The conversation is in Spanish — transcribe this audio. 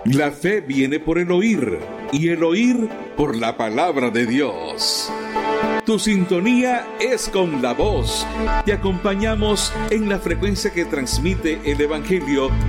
La fe viene por el oír, y el oír por la palabra de Dios. Tu sintonía es con la voz. Te acompañamos en la frecuencia que transmite el Evangelio